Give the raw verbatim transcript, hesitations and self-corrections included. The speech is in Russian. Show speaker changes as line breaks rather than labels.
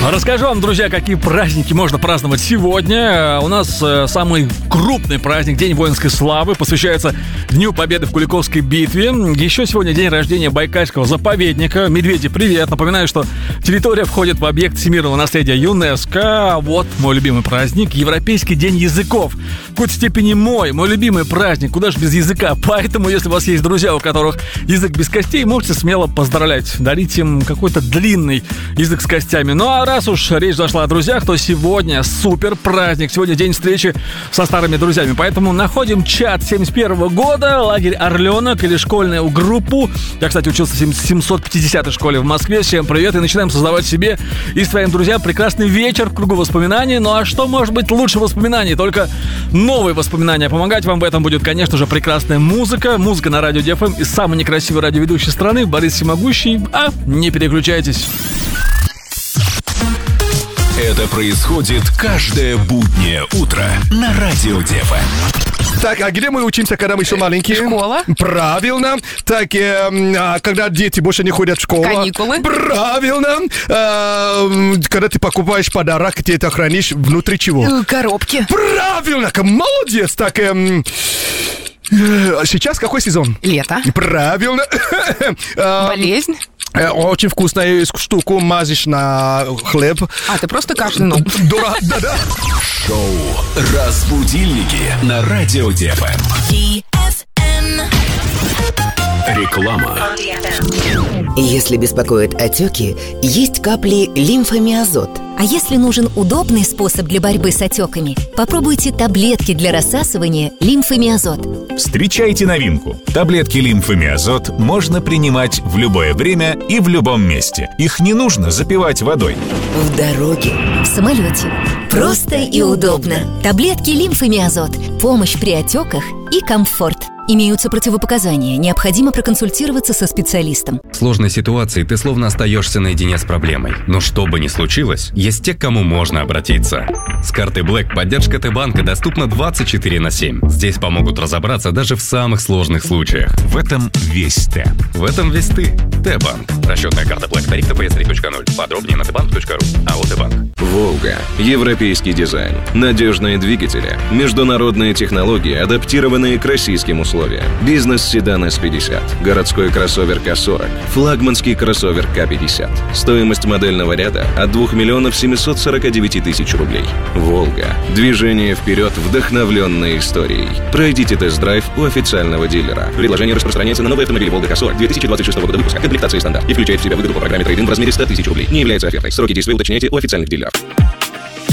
Расскажу вам, друзья, какие праздники можно праздновать сегодня. У нас э, самый крупный праздник, День воинской славы, посвящается Дню Победы в Куликовской битве. Еще сегодня день рождения Байкальского заповедника. Медведи, привет! Напоминаю, что территория входит в объект всемирного наследия ЮНЕСКО. Вот мой любимый праздник, Европейский день языков. В какой-то степени мой, мой любимый праздник, куда же без языка. Поэтому, если у вас есть друзья, у которых язык без костей, можете смело поздравлять. Дарить им какой-то длинный язык с костями. Ну а раз уж речь зашла о друзьях, то сегодня супер праздник. Сегодня день встречи со старыми друзьями. Поэтому находим чат семьдесят первого года, лагерь «Орленок» или школьную группу. Я, кстати, учился в семьсот пятидесятой школе в Москве. Всем привет. И начинаем создавать себе и своим друзьям прекрасный вечер в кругу воспоминаний. Ну а что может быть лучше воспоминаний? Только новые воспоминания. Помогать вам в этом будет, конечно же, прекрасная музыка. Музыка на радио ди эф эм и самый некрасивый радиоведущий страны Борис Всемогущий. А не переключайтесь.
Это происходит каждое буднее утро на радио ди эф эм.
Так, а где мы учимся, когда мы еще маленькие?
Школа.
Правильно. Так, э, а когда дети больше не ходят в школу?
Каникулы.
Правильно. Э, когда ты покупаешь подарок, ты это хранишь внутри чего?
Коробки.
Правильно. Молодец. Так, э, э, сейчас какой сезон?
Лето.
Правильно.
Болезнь.
Очень вкусную штуку мазишь на хлеб.
А, ты просто кашлянул.
Дура, да-да.
Шоу «Разбудильники» на радио ди эф эм. Реклама.
Если беспокоят отеки, есть капли лимфомиазот.
А если нужен удобный способ для борьбы с отеками, попробуйте таблетки для рассасывания лимфомиазот.
Встречайте новинку. Таблетки лимфомиазот можно принимать в любое время и в любом месте. Их не нужно запивать водой.
В дороге.
В самолете. Просто и удобно. Таблетки лимфомиазот. Помощь при отеках и комфорт. Имеются противопоказания. Необходимо проконсультироваться со специалистом.
В сложной ситуации ты словно остаешься наедине с проблемой. Но что бы ни случилось, есть те, к кому можно обратиться. С картой Black поддержка Т-банка доступна двадцать четыре на семь. Здесь помогут разобраться даже в самых сложных случаях.
В этом весь Т.
В этом весь ты. Т-банк. Расчетная карта Black. Тариф тэ пэ эс три точка ноль. Подробнее на тэ банк точка ру. АО Т-банк.
Волга. Европейский дизайн. Надежные двигатели. Международные технологии, адаптированные к российским условиям. Бизнес-седан эс пятьдесят. Городской кроссовер ка сорок. Флагманский кроссовер ка пятьдесят. Стоимость модельного ряда от двух миллионов семьсот сорок девять тысяч рублей. Волга. Движение вперед, вдохновленной историей. Пройдите тест-драйв у официального дилера. Предложение распространяется на новые автомобили Волга ка сорок две тысячи двадцать шестого года выпуска. Комплектация стандарт. И включает в себя выгоду по программе трейд-ин в размере сто тысяч рублей. Не является офертой. Сроки действия уточняйте у официальных дилеров.